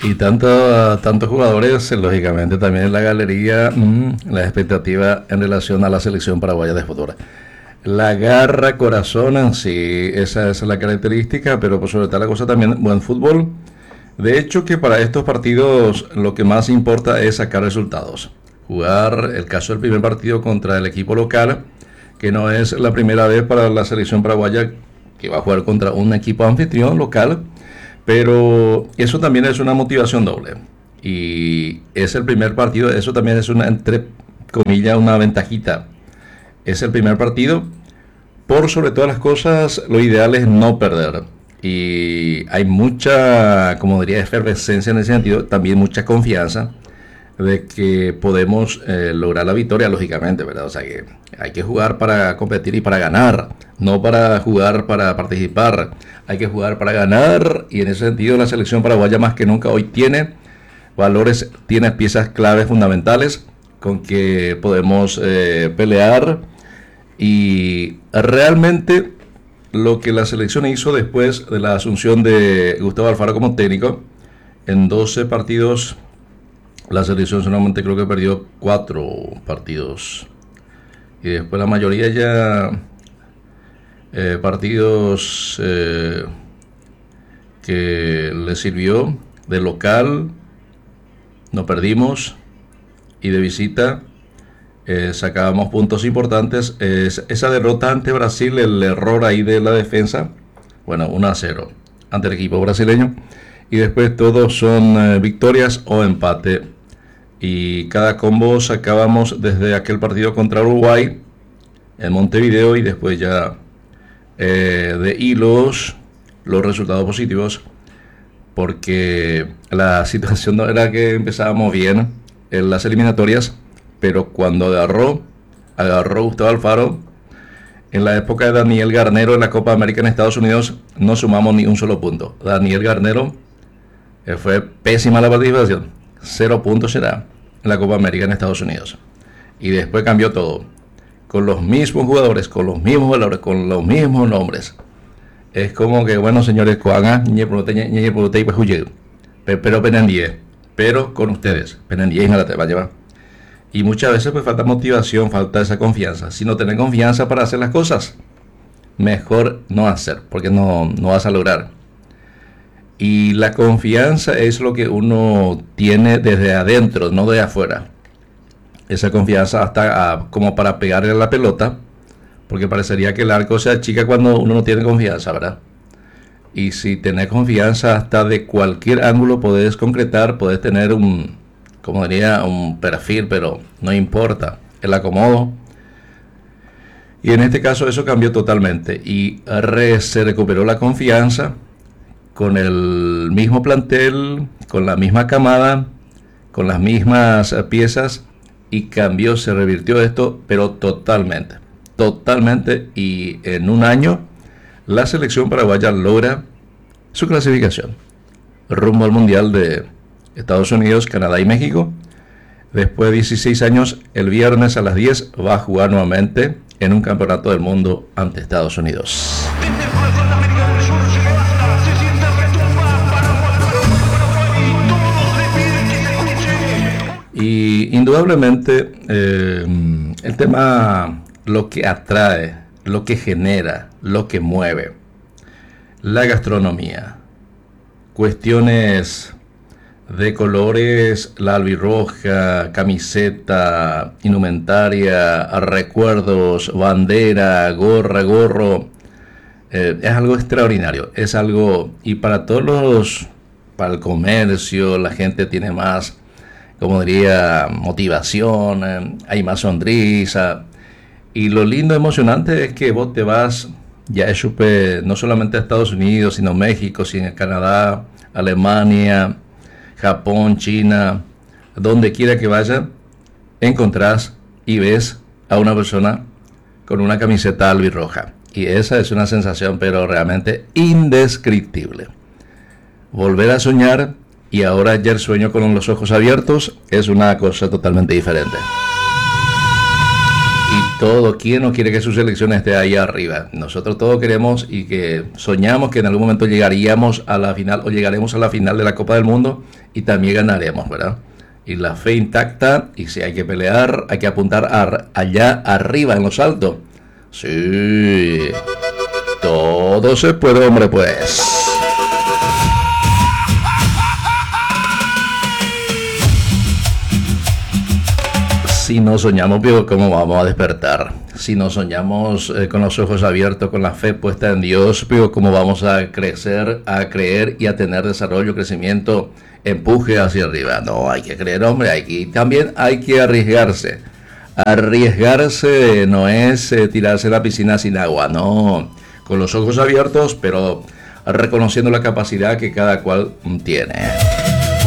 Y tantos jugadores, lógicamente también en la galería, la expectativa en relación a la selección paraguaya de fútbol. La garra, corazón en sí, esa es la característica, pero por sobre tal la cosa también buen fútbol. De hecho que para estos partidos lo que más importa es sacar resultados. Jugar el caso del primer partido contra el equipo local, que no es la primera vez para la selección paraguaya que va a jugar contra un equipo anfitrión local, pero eso también es una motivación doble. Y es el primer partido, eso también es una, entre comillas, una ventajita. Es el primer partido. Por sobre todas las cosas, lo ideal es no perder. Y hay mucha, como diría, efervescencia en ese sentido, también mucha confianza de que podemos lograr la victoria, lógicamente, ¿verdad? O sea que hay que jugar para competir y para ganar, no para jugar para participar. Hay que jugar para ganar y en ese sentido la selección paraguaya más que nunca hoy tiene valores, tiene piezas claves fundamentales con que podemos pelear y realmente lo que la selección hizo después de la asunción de Gustavo Alfaro como técnico, en 12 partidos, la selección solamente creo que perdió 4 partidos. Y después la mayoría ya partidos que le sirvió de local, no perdimos, y de visita sacábamos puntos importantes. Esa derrota ante Brasil, el error ahí de la defensa, bueno, 1-0 ante el equipo brasileño, y después todos son victorias o empate, y cada combo sacábamos desde aquel partido contra Uruguay en Montevideo y después ya de hilos los resultados positivos, porque la situación no era que empezábamos bien en las eliminatorias, pero cuando agarró Gustavo Alfaro, en la época de Daniel Garnero en la Copa América en Estados Unidos, no sumamos ni un solo punto. Daniel Garnero fue pésima la participación, 0 puntos será en la Copa América en Estados Unidos. Y después cambió todo, con los mismos jugadores, con los mismos valores, con los mismos nombres. Es como que, bueno, señores, pero penandie, pero con ustedes, penandie en la te va a llevar. Y muchas veces pues falta motivación, falta esa confianza. Si no tenés confianza para hacer las cosas, mejor no hacer, porque no vas a lograr. Y la confianza es lo que uno tiene desde adentro, no de afuera. Esa confianza hasta como para pegarle a la pelota, porque parecería que el arco se achica cuando uno no tiene confianza, ¿verdad? Y si tenés confianza hasta de cualquier ángulo podés concretar, podés tener como diría, un perfil, pero no importa, el acomodo. Y en este caso eso cambió totalmente y se recuperó la confianza con el mismo plantel, con la misma camada, con las mismas piezas, y cambió, se revirtió esto, pero totalmente, y en un año la selección paraguaya logra su clasificación rumbo al Mundial de Estados Unidos, Canadá y México. Después de 16 años, el viernes a las 10 va a jugar nuevamente en un campeonato del mundo ante Estados Unidos. Y indudablemente el tema, lo que atrae, lo que genera, lo que mueve, la gastronomía, cuestiones de colores, la albirroja, camiseta, indumentaria, recuerdos, bandera, gorro, es algo extraordinario, es algo, y para para el comercio, la gente tiene más, como diría, motivación, hay más sonrisa, y lo lindo, emocionante es que vos te vas, ya es no solamente a Estados Unidos, sino México, sino Canadá, Alemania, Japón, China, donde quiera que vaya, encontrás y ves a una persona con una camiseta albirroja. Y esa es una sensación, pero realmente indescriptible. Volver a soñar, y ahora ayer sueño con los ojos abiertos, es una cosa totalmente diferente. Y todo, ¿quién no quiere que su selección esté ahí arriba? Nosotros todos queremos y que soñamos que en algún momento llegaríamos a la final o llegaremos a la final de la Copa del Mundo y también ganaremos, ¿verdad? Y la fe intacta, y si hay que pelear, hay que apuntar allá arriba en los altos. Sí, todo se puede, hombre, pues. Si no soñamos, viejo, ¿cómo vamos a despertar? Si no soñamos con los ojos abiertos, con la fe puesta en Dios, viejo, ¿cómo vamos a crecer, a creer y a tener desarrollo, crecimiento, empuje hacia arriba? No, hay que creer, hombre, también hay que arriesgarse. Arriesgarse no es tirarse a la piscina sin agua, no. Con los ojos abiertos, pero reconociendo la capacidad que cada cual tiene.